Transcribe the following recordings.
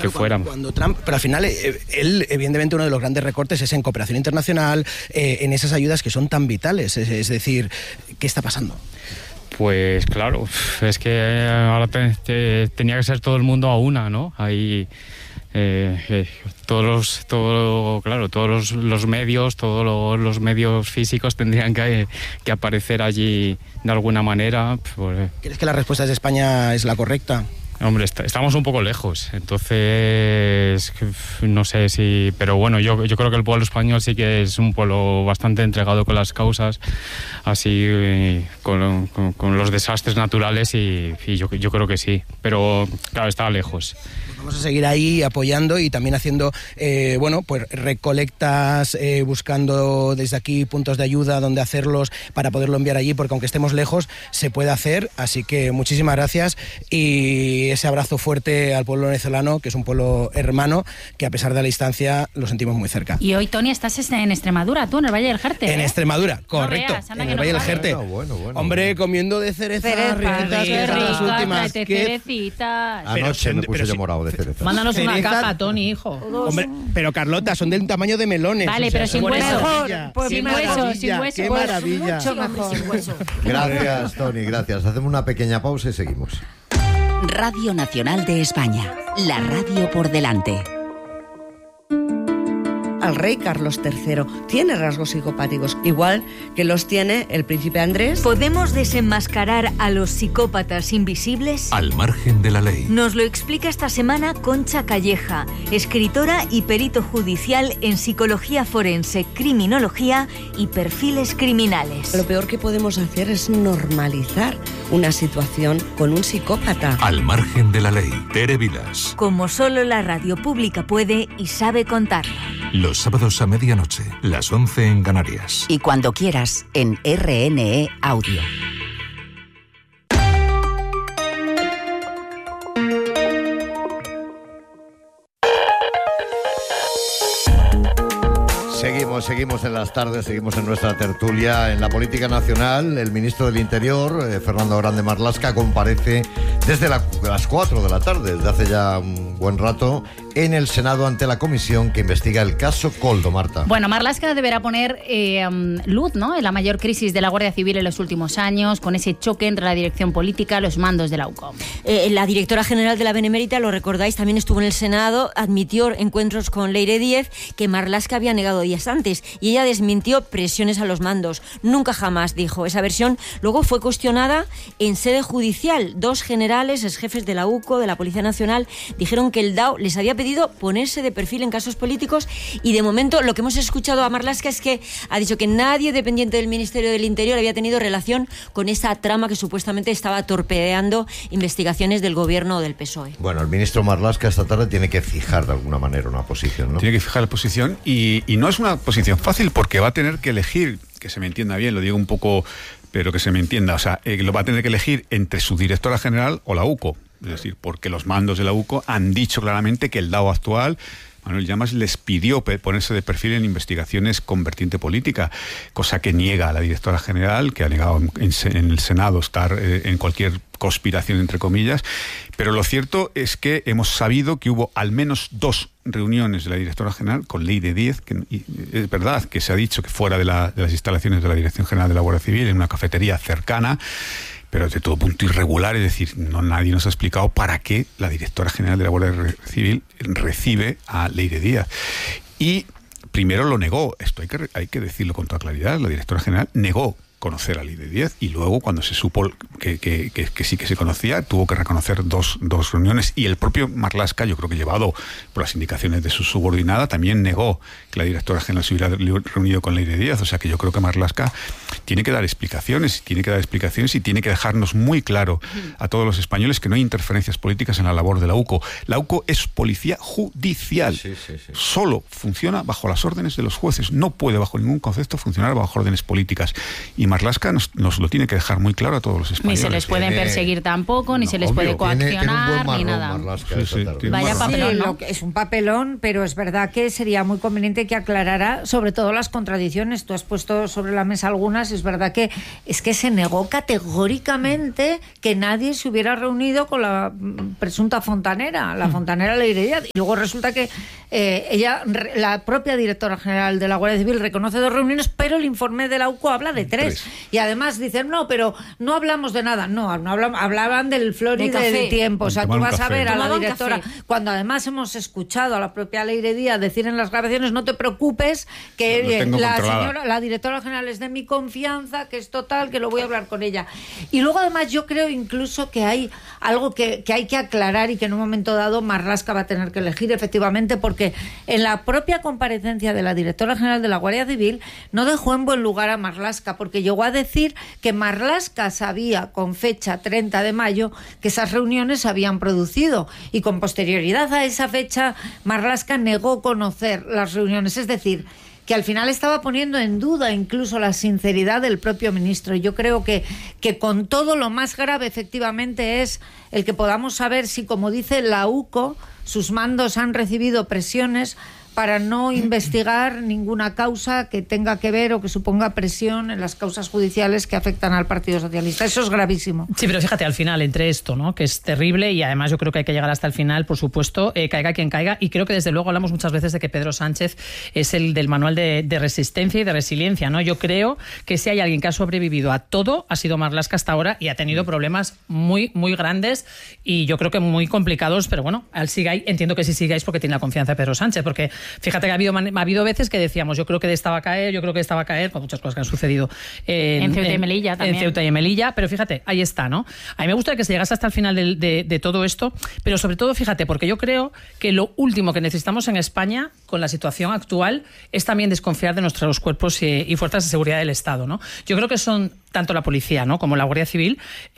que fueran. Cuando Trump, pero al final, él, evidentemente, uno de los grandes recortes es en cooperación internacional, en esas ayudas que son tan vitales. Es decir, ¿qué está pasando? Pues claro, es que ahora tenía que ser todo el mundo a una, ¿no? Ahí todos los medios físicos tendrían que aparecer allí de alguna manera. Pues, ¿crees que la respuesta de España es la correcta? Hombre, estamos un poco lejos, entonces no sé si... Pero bueno, yo creo que el pueblo español sí que es un pueblo bastante entregado con las causas, así con los desastres naturales y yo creo que sí, pero claro, está lejos. Vamos a seguir ahí apoyando y también haciendo, pues recolectas, buscando desde aquí puntos de ayuda donde hacerlos para poderlo enviar allí, porque aunque estemos lejos, se puede hacer. Así que muchísimas gracias y ese abrazo fuerte al pueblo venezolano, que es un pueblo hermano, que a pesar de la distancia lo sentimos muy cerca. Y hoy, Tony, estás en Extremadura, tú, en el Valle del Jerte. En Extremadura, correcto, no en el Valle del Jerte. Bueno. Hombre, comiendo de cerezas riquitas, que son las últimas. Cerecitas. Anoche me puse yo morado de cereza. Mándanos una cerezas, caja, Tony, hijo. Hombre, pero Carlota, son del tamaño de melones. Vale, pero sin hueso. Sin hueso. Qué maravilla. Mucho mejor. Sin hueso. Gracias, Tony, gracias. Hacemos una pequeña pausa y seguimos. Radio Nacional de España, la radio por delante. Al rey Carlos III tiene rasgos psicopáticos, igual que los tiene el príncipe Andrés. ¿Podemos desenmascarar a los psicópatas invisibles? Al margen de la ley. Nos lo explica esta semana Concha Calleja, escritora y perito judicial en psicología forense, criminología y perfiles criminales. Lo peor que podemos hacer es normalizar una situación con un psicópata. Al margen de la ley. Tere Vilas. Como solo la radio pública puede y sabe contarlo. Los sábados a medianoche, las 11 en Canarias. Y cuando quieras, en RNE Audio. Seguimos en las tardes, seguimos en nuestra tertulia. En la política nacional, el ministro del Interior, Fernando Grande Marlaska, comparece desde las 4 de la tarde, desde hace ya un buen rato, en el Senado ante la comisión que investiga el caso Koldo, Marta. Bueno, Marlaska deberá poner luz, ¿no?, en la mayor crisis de la Guardia Civil en los últimos años, con ese choque entre la dirección política y los mandos de la UCO. La directora general de la Benemérita, lo recordáis, también estuvo en el Senado, admitió encuentros con Leire Díez que Marlaska había negado días antes y ella desmintió presiones a los mandos. Nunca jamás, dijo. Esa versión luego fue cuestionada en sede judicial. 2 generales, exjefes de la UCO, de la Policía Nacional, dijeron que el DAO les había pedido ponerse de perfil en casos políticos y de momento lo que hemos escuchado a Marlaska es que ha dicho que nadie dependiente del Ministerio del Interior había tenido relación con esa trama que supuestamente estaba torpedeando investigaciones del gobierno del PSOE. Bueno, el ministro Marlaska esta tarde tiene que fijar de alguna manera una posición, ¿no? Tiene que fijar la posición y no es una posición fácil porque va a tener que elegir, que se me entienda bien, lo digo un poco, pero que se me entienda, o sea, lo va a tener que elegir entre su directora general o la UCO. Es decir, porque los mandos de la UCO han dicho claramente que el DAO actual, Manuel Llamas, les pidió ponerse de perfil en investigaciones con vertiente política, cosa que niega a la directora general, que ha negado en el Senado estar en cualquier conspiración, entre comillas. Pero lo cierto es que hemos sabido que hubo al menos 2 reuniones de la directora general con Leire Díez, que es verdad que se ha dicho que fuera de las instalaciones de la Dirección General de la Guardia Civil, en una cafetería cercana, pero de todo punto irregular, es decir, nadie nos ha explicado para qué la directora general de la Guardia Civil recibe a Leire Díaz. Y primero lo negó, esto hay que decirlo con toda claridad, la directora general negó conocer a Leire Díez y luego cuando se supo que sí que se conocía tuvo que reconocer dos reuniones y el propio Marlaska, yo creo que llevado por las indicaciones de su subordinada, también negó que la directora general se hubiera reunido con Leire Díez. O sea que yo creo que Marlaska tiene que dar explicaciones y tiene que dejarnos muy claro a todos los españoles que no hay interferencias políticas en la labor de la UCO. La UCO es policía judicial. Sí. Solo funciona bajo las órdenes de los jueces. No puede bajo ningún concepto funcionar bajo órdenes políticas. Y Marlaska nos lo tiene que dejar muy claro a todos los españoles. Ni se les pueden perseguir tampoco, ni se les puede coaccionar, ni nada. Vaya papelón, ¿no? Es un papelón, pero es verdad que sería muy conveniente que aclarara sobre todo las contradicciones. Tú has puesto sobre la mesa algunas. Es verdad que se negó categóricamente que nadie se hubiera reunido con la presunta fontanera, la fontanera Leire Díaz. Y luego resulta que ella, la propia directora general de la Guardia Civil, reconoce 2 reuniones, pero el informe de la UCO habla de 3. Y además dicen, no, pero no hablamos de nada. No hablaban del Florida y del tiempo. O sea, tú vas a ver a la directora, cuando además hemos escuchado a la propia Leire Díaz decir en las grabaciones, no te preocupes, que la directora general es de mi confianza, que es total, que lo voy a hablar con ella. Y luego además yo creo incluso que hay algo que hay que aclarar y que en un momento dado Marlaska va a tener que elegir, efectivamente, porque en la propia comparecencia de la directora general de la Guardia Civil no dejó en buen lugar a Marlaska, porque llegó a decir que Marlaska sabía con fecha 30 de mayo que esas reuniones se habían producido, y con posterioridad a esa fecha Marlaska negó conocer las reuniones. Es decir, que al final estaba poniendo en duda incluso la sinceridad del propio ministro. Yo creo que con todo, lo más grave efectivamente es el que podamos saber si, como dice la UCO, sus mandos han recibido presiones para no investigar ninguna causa que tenga que ver o que suponga presión en las causas judiciales que afectan al Partido Socialista. Eso es gravísimo. Sí, pero fíjate, al final, entre esto, ¿no?, que es terrible, y además yo creo que hay que llegar hasta el final, por supuesto, caiga quien caiga, y creo que desde luego hablamos muchas veces de que Pedro Sánchez es el del manual de resistencia y de resiliencia, ¿no? Yo creo que si hay alguien que ha sobrevivido a todo, ha sido Marlaska hasta ahora, y ha tenido problemas muy, muy grandes, y yo creo que muy complicados, pero bueno, entiendo que sí sigáis porque tiene la confianza de Pedro Sánchez, porque fíjate que ha habido veces que decíamos, yo creo que esta va a caer, con muchas cosas que han sucedido en Ceuta y Melilla también. En Ceuta y Melilla, pero fíjate, ahí está, ¿no? A mí me gustaría que se llegase hasta el final de todo esto, pero sobre todo, fíjate, porque yo creo que lo último que necesitamos en España, con la situación actual, es también desconfiar de nuestros cuerpos y fuerzas de seguridad del Estado, ¿no? Yo creo que son tanto la policía, ¿no?, como la Guardia Civil.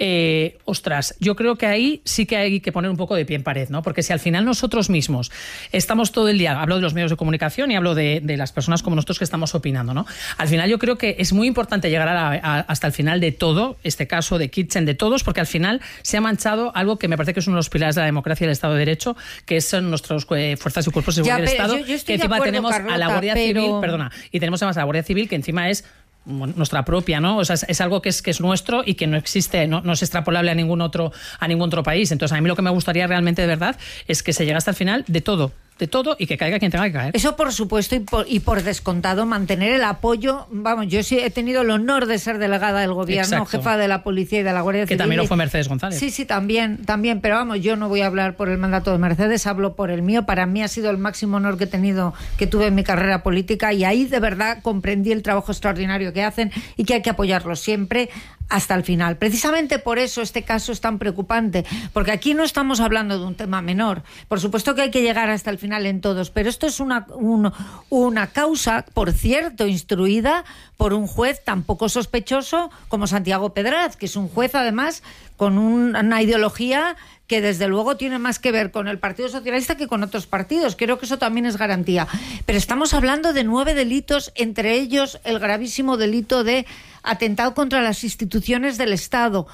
Yo creo que ahí sí que hay que poner un poco de pie en pared, ¿no? Porque si al final nosotros mismos estamos todo el día, hablo de los medios de comunicación y hablo de las personas como nosotros que estamos opinando, ¿no? Al final yo creo que es muy importante llegar hasta el final de todo, este caso de Kitchen, de todos, porque al final se ha manchado algo que me parece que es uno de los pilares de la democracia y del Estado de Derecho, que son nuestras fuerzas y cuerpos de seguridad del Estado, que encima tenemos a la Guardia Civil, y tenemos además a la Guardia Civil, que encima es nuestra propia, ¿no? O sea, es algo que es nuestro y que no existe, no es extrapolable a ningún otro país. Entonces, a mí lo que me gustaría realmente, de verdad, es que se llegue hasta el final de todo, y que caiga quien tenga que caer. Eso por supuesto, y por descontado, mantener el apoyo. Vamos, yo sí he tenido el honor de ser delegada del gobierno, exacto, jefa de la policía y de la Guardia Civil. Que también lo fue Mercedes González. Sí, también, pero vamos, yo no voy a hablar por el mandato de Mercedes, hablo por el mío. Para mí ha sido el máximo honor que tuve en mi carrera política, y ahí de verdad comprendí el trabajo extraordinario que hacen y que hay que apoyarlo siempre hasta el final. Precisamente por eso este caso es tan preocupante, porque aquí no estamos hablando de un tema menor. Por supuesto que hay que llegar hasta el final en todos, pero esto es una causa, por cierto, instruida por un juez tan poco sospechoso como Santiago Pedraz, que es un juez además con una ideología que desde luego tiene más que ver con el Partido Socialista que con otros partidos. Creo que eso también es garantía. Pero estamos hablando de 9 delitos, entre ellos el gravísimo delito de atentado contra las instituciones del Estado,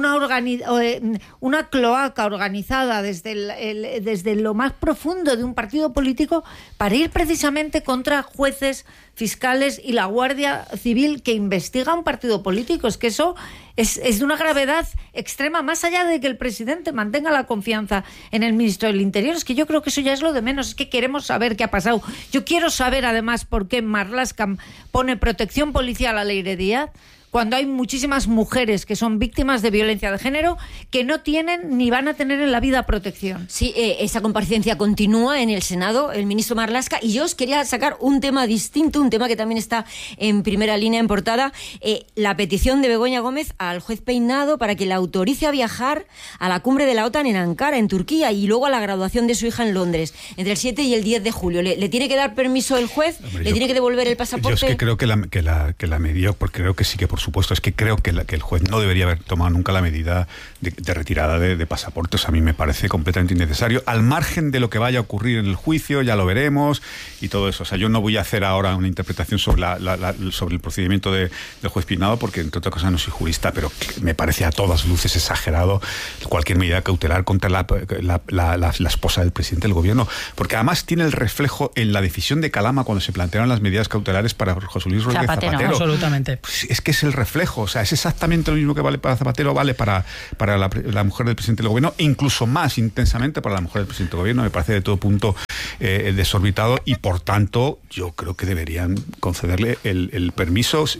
una cloaca organizada desde lo más profundo de un partido político para ir precisamente contra jueces, fiscales y la Guardia Civil que investiga un partido político. Es que eso es de una gravedad extrema, más allá de que el presidente mantenga la confianza en el ministro del Interior. Es que yo creo que eso ya es lo de menos, es que queremos saber qué ha pasado. Yo quiero saber además por qué Marlaska pone protección policial a Leire Díaz, cuando hay muchísimas mujeres que son víctimas de violencia de género que no tienen ni van a tener en la vida protección. Sí, esa comparecencia continúa en el Senado, el ministro Marlaska, y yo os quería sacar un tema distinto, un tema que también está en primera línea en portada, la petición de Begoña Gómez al juez Peinado para que le autorice a viajar a la cumbre de la OTAN en Ankara, en Turquía, y luego a la graduación de su hija en Londres, entre el 7 y el 10 de julio. ¿Le tiene que dar permiso el juez? Hombre, ¿le tiene que devolver el pasaporte? Yo es que creo que la medió, porque creo que sí que por supuesto, es que creo que el juez no debería haber tomado nunca la medida de retirada de pasaportes. A mí me parece completamente innecesario, al margen de lo que vaya a ocurrir en el juicio, ya lo veremos y todo eso. O sea, yo no voy a hacer ahora una interpretación sobre sobre el procedimiento del juez Peinado, porque entre otras cosas no soy jurista, pero me parece a todas luces exagerado cualquier medida cautelar contra la esposa del presidente del gobierno, porque además tiene el reflejo en la decisión de Calama cuando se plantearon las medidas cautelares para José Luis Rodríguez Zapatero. Absolutamente. Pues es que es el reflejo, o sea, es exactamente lo mismo que vale para Zapatero, vale para la mujer del presidente del gobierno, e incluso más intensamente para la mujer del presidente del gobierno. Me parece de todo punto desorbitado, y por tanto yo creo que deberían concederle el permiso. O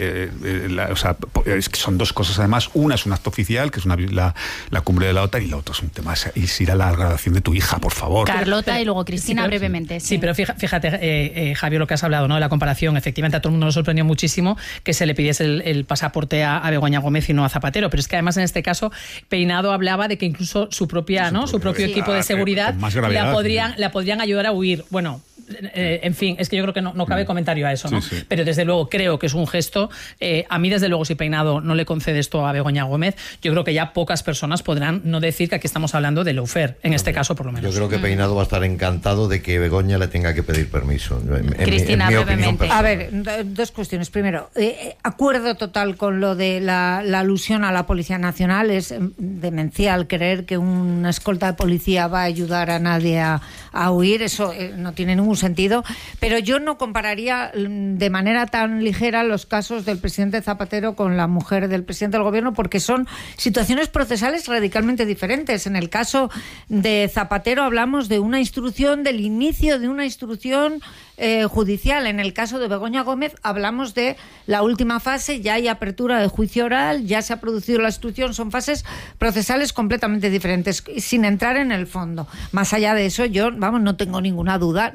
sea, es que son dos cosas además. Una es un acto oficial, que es la cumbre de la OTAN, y la otra es un tema, es ir a la graduación de tu hija, por favor. Carlota y luego Cristina, sí, brevemente. Sí, pero fíjate, Javier, lo que has hablado, ¿no? De la comparación. Efectivamente, a todo el mundo nos sorprendió muchísimo que se le pidiese el pasaporte a Begoña Gómez y no a Zapatero, pero es que además en este caso Peinado hablaba de que incluso su propio equipo de seguridad la podrían ayudar a huir. Bueno, en fin, es que yo creo que no cabe comentario a eso, ¿no? Sí. Pero desde luego creo que es un gesto. A mí, desde luego, si Peinado no le concede esto a Begoña Gómez, yo creo que ya pocas personas podrán no decir que aquí estamos hablando de lawfare, en este caso por lo menos. Yo creo que Peinado va a estar encantado de que Begoña le tenga que pedir permiso. Cristina, brevemente. A ver, dos cuestiones. Primero, acuerdo total con lo de la alusión a la Policía Nacional. Es demencial creer que una escolta de policía va a ayudar a nadie a huir. Eso no tiene ningún sentido, pero yo no compararía de manera tan ligera los casos del presidente Zapatero con la mujer del presidente del gobierno, porque son situaciones procesales radicalmente diferentes. En el caso de Zapatero hablamos de una instrucción, del inicio de una instrucción judicial. En el caso de Begoña Gómez hablamos de la última fase, ya hay apertura de juicio oral, ya se ha producido la instrucción. Son fases procesales completamente diferentes, sin entrar en el fondo. Más allá de eso, yo no tengo ninguna duda,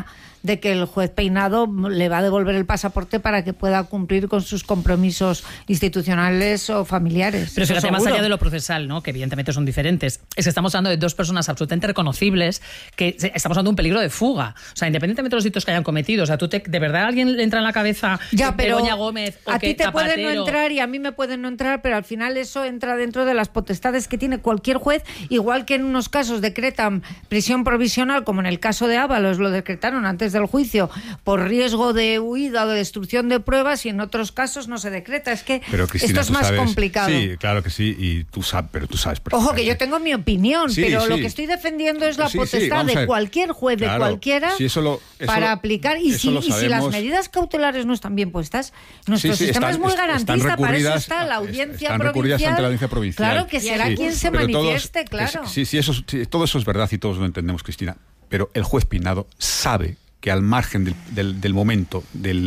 de que el juez Peinado le va a devolver el pasaporte para que pueda cumplir con sus compromisos institucionales o familiares. Pero fíjate, más allá de lo procesal, ¿no? Que evidentemente son diferentes, es que estamos hablando de dos personas absolutamente reconocibles, que estamos hablando de un peligro de fuga. O sea, independientemente de los delitos que hayan cometido, o sea, ¿de verdad a alguien le entra en la cabeza Begoña Gómez o a que ti te Zapatero? pueden no entrar y a mí me pueden no entrar, pero al final eso entra dentro de las potestades que tiene cualquier juez, igual que en unos casos decretan prisión provisional, como en el caso de Ábalos lo decretaron antes del juicio por riesgo de huida o de destrucción de pruebas, y en otros casos no se decreta. Es que pero, Cristina, esto es más complicado. Sí, claro que sí, y tú sabes, pero tú sabes. Ojo, que yo tengo mi opinión, pero lo que estoy defendiendo es la potestad de cualquier juez, de cualquiera, para aplicar. Y si las medidas cautelares no están bien puestas, nuestro sistema es muy garantista. Para eso está la audiencia provincial. Ante la audiencia provincial. Claro, que será quien se manifieste, claro. Todo eso es verdad y todos lo entendemos, Cristina. Pero el juez Peinado sabe que al margen del momento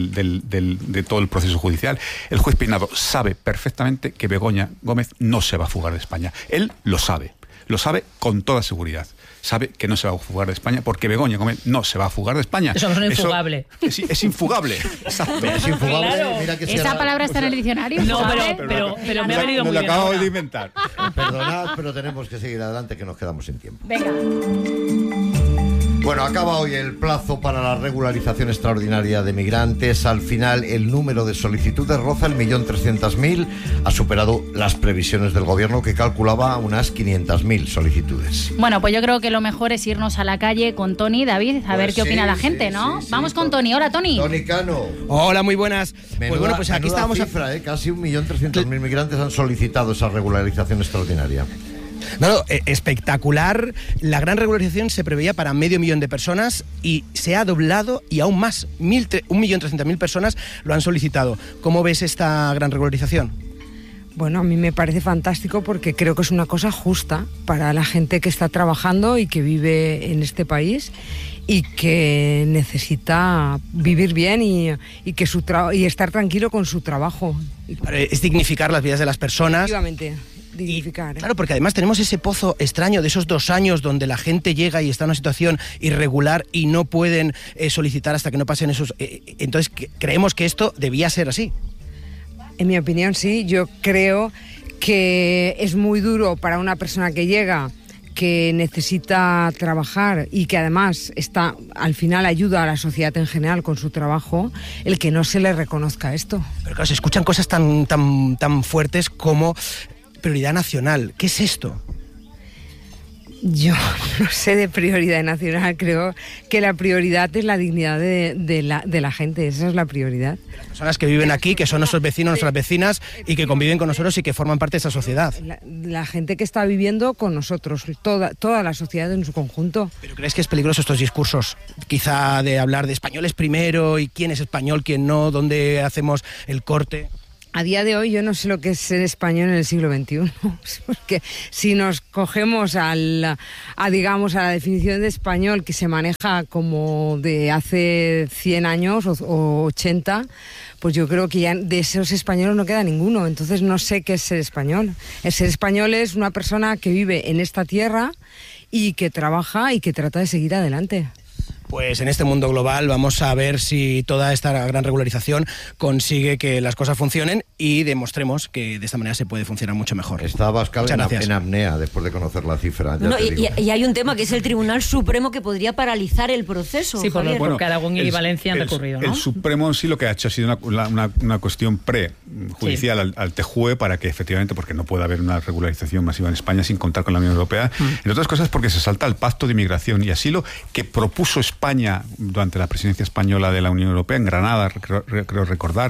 de todo el proceso judicial, el juez Peinado sabe perfectamente que Begoña Gómez no se va a fugar de España. Él lo sabe con toda seguridad. Sabe que no se va a fugar de España porque Begoña Gómez no se va a fugar de España. Eso no es infugable. Es infugable. Exacto. Es infugable. Claro. Mira que esa palabra está en el diccionario. No, pero me ha venido muy bien. Me lo acabo de inventar. Perdonad, pero tenemos que seguir adelante, que nos quedamos sin tiempo. Venga. Bueno, acaba hoy el plazo para la regularización extraordinaria de migrantes. Al final, el número de solicitudes roza el 1.300.000. Ha superado las previsiones del gobierno, que calculaba unas 500.000 solicitudes. Bueno, pues yo creo que lo mejor es irnos a la calle con Tony, David, a ver qué opina la gente, ¿no? Vamos con Tony. Hola, Tony. Tony Cano. Hola, muy buenas. Pues bueno, pues aquí estábamos. Cifra, casi 1.300.000 migrantes han solicitado esa regularización extraordinaria. No, espectacular. La gran regularización se preveía para 500.000 de personas y se ha doblado, y aún más, 1.300.000 personas lo han solicitado. ¿Cómo ves esta gran regularización? Bueno, a mí me parece fantástico porque creo que es una cosa justa para la gente que está trabajando y que vive en este país y que necesita vivir bien y estar tranquilo con su trabajo. Es dignificar las vidas de las personas. Efectivamente. Dignificar. Claro, porque además tenemos ese pozo extraño de esos 2 años donde la gente llega y está en una situación irregular y no pueden solicitar hasta que no pasen esos... entonces, creemos que esto debía ser así. En mi opinión, sí. Yo creo que es muy duro para una persona que llega, que necesita trabajar y que además al final ayuda a la sociedad en general con su trabajo, el que no se le reconozca esto. Pero claro, se escuchan cosas tan fuertes como prioridad nacional. ¿Qué es esto? Yo no sé de prioridad nacional, creo que la prioridad es la dignidad de la gente, esa es la prioridad. Las personas que viven aquí, que son nuestros vecinos, nuestras vecinas y que conviven con nosotros y que forman parte de esa sociedad. La gente que está viviendo con nosotros, toda la sociedad en su conjunto. ¿Pero crees que es peligroso estos discursos? Quizá de hablar de españoles primero y quién es español, quién no, dónde hacemos el corte. A día de hoy yo no sé lo que es ser español en el siglo XXI, porque si nos cogemos a la definición de español que se maneja como de hace 100 años o 80, pues yo creo que ya de esos españoles no queda ninguno. Entonces no sé qué es ser español. El ser español es una persona que vive en esta tierra y que trabaja y que trata de seguir adelante. Pues en este mundo global vamos a ver si toda esta gran regularización consigue que las cosas funcionen y demostremos que de esta manera se puede funcionar mucho mejor. Está Abascal en apnea después de conocer la cifra. Y hay un tema que es el Tribunal Supremo que podría paralizar el proceso. Sí, porque Aragón y Valencia han recurrido, ¿no? El Supremo sí lo que ha hecho ha sido una cuestión prejudicial al TJUE para que efectivamente, porque no puede haber una regularización masiva en España sin contar con la Unión Europea, entre otras cosas porque se salta el Pacto de Inmigración y Asilo que propuso España durante la presidencia española de la Unión Europea en Granada, creo recordar.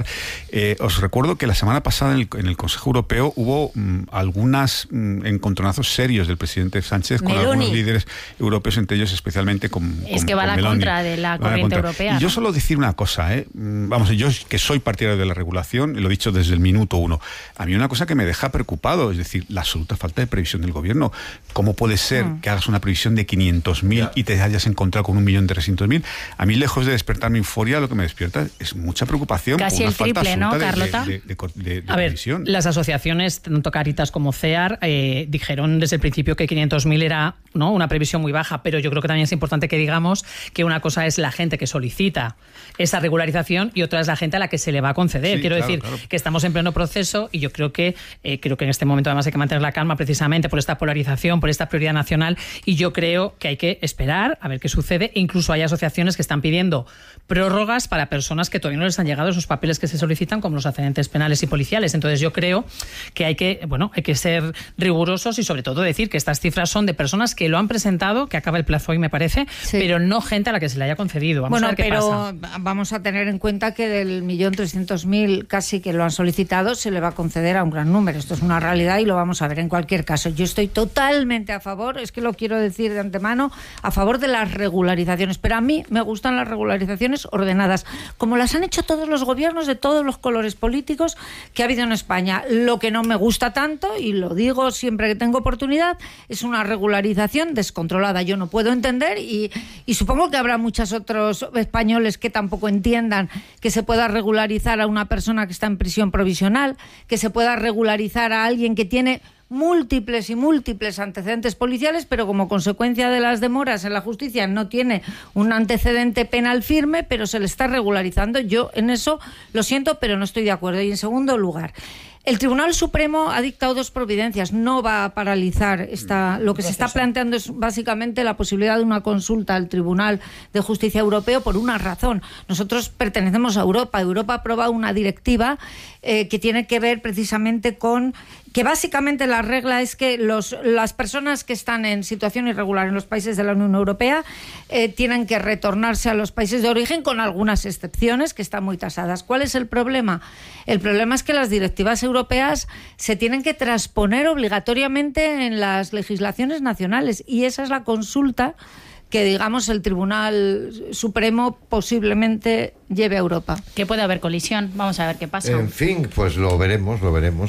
Os recuerdo que la semana pasada en el Consejo Europeo hubo algunos encontronazos serios del presidente Sánchez con algunos líderes europeos, entre ellos especialmente con que va a la Meloni. Contra de la corriente europea. Y yo solo decir una cosa, vamos, yo que soy partidario de la regulación, lo he dicho desde el minuto uno, a mí una cosa que me deja preocupado, es decir, la absoluta falta de previsión del gobierno. ¿Cómo puede ser que hagas una previsión de 500.000 y te hayas encontrado con 1.300.000? A mí, lejos de despertarme euforia, lo que me despierta es mucha preocupación. Casi el triple, ¿no, Carlota? De a ver, previsión. las asociaciones, tanto Caritas como CEAR, dijeron desde el principio que 500.000 era, ¿no?, una previsión muy baja, pero yo creo que también es importante que digamos que una cosa es la gente que solicita esa regularización y otra es la gente a la que se le va a conceder. Sí, Quiero decir que estamos en pleno proceso y yo creo que en este momento además hay que mantener la calma precisamente por esta polarización, por esta prioridad nacional, y yo creo que hay que esperar a ver qué sucede. E incluso hay asociaciones que están pidiendo prórrogas para personas que todavía no les han llegado esos papeles que se solicitan, como los antecedentes penales y policiales. Entonces yo creo que hay que ser rigurosos y sobre todo decir que estas cifras son de personas que lo han presentado, que acaba el plazo hoy me parece, pero no gente a la que se le haya concedido. Vamos a ver qué pasa. Vamos a tener en cuenta que del 1.300.000 casi que lo han solicitado se le va a conceder a un gran número. Esto es una realidad y lo vamos a ver en cualquier caso. Yo estoy totalmente a favor, es que lo quiero decir de antemano, a favor de las regularizaciones, pero a mí me gustan las regularizaciones ordenadas, como las han hecho todos los gobiernos de todos los colores políticos que ha habido en España. Lo que no me gusta tanto, y lo digo siempre que tengo oportunidad, es una regularización descontrolada. Yo no puedo entender, y supongo que habrá muchos otros españoles que tampoco entiendan que se pueda regularizar a una persona que está en prisión provisional, que se pueda regularizar a alguien que tiene múltiples y múltiples antecedentes policiales, pero como consecuencia de las demoras en la justicia no tiene un antecedente penal firme, pero se le está regularizando. Yo en eso lo siento, pero no estoy de acuerdo. Y en segundo lugar, el Tribunal Supremo ha dictado dos providencias, no va a paralizar lo que se está planteando es básicamente la posibilidad de una consulta al Tribunal de Justicia Europeo por una razón. Nosotros pertenecemos a Europa. Europa ha aprobado una directiva que tiene que ver precisamente con que básicamente la regla es que las personas que están en situación irregular en los países de la Unión Europea tienen que retornarse a los países de origen con algunas excepciones que están muy tasadas. ¿Cuál es el problema? El problema es que las directivas europeas se tienen que transponer obligatoriamente en las legislaciones nacionales y esa es la consulta que, digamos, el Tribunal Supremo posiblemente lleve a Europa. Que puede haber colisión, vamos a ver qué pasa. En fin, pues lo veremos.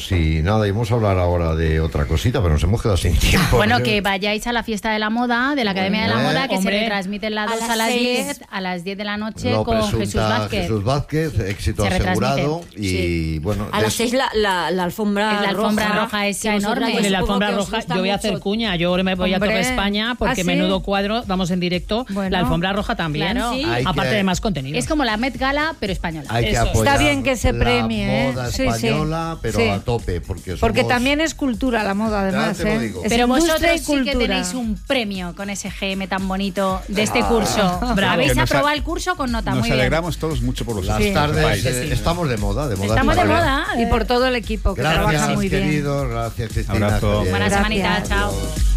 Y nada, íbamos a hablar ahora de otra cosita, pero nos hemos quedado sin tiempo. Bueno, que vayáis a la fiesta de la moda, de la Academia de la Moda, que se retransmite en la 2 a las 10 de la noche con Jesús Vázquez. Jesús Vázquez, éxito asegurado. Y bueno, a las 6 la alfombra roja es enorme. En la alfombra roja yo voy a hacer cuña, yo me voy a Torre España porque menudo cuadro, vamos en directo, la alfombra roja también, aparte de más contenido. Es como la Met Gala, pero española. Hay que Eso. apoyar Está bien que se la premie, moda sí, española, sí. pero Sí. a tope, porque Porque somos- también es cultura la moda, además. Ya te lo digo. Es Pero industria vosotros y sí que cultura. tenéis un premio con ese GM tan bonito de este curso. Bravo. Habéis Que nos aprobado a- el curso con nota, Nos muy bien. alegramos todos mucho por los Las Sí. tardes Sí. estamos de moda Estamos de española. moda. Y por todo el equipo que trabaja Gracias, muy bien. queridos. Gracias, Cristina. Abrazo. Javier. Buena Gracias. semanita, chao. Adiós.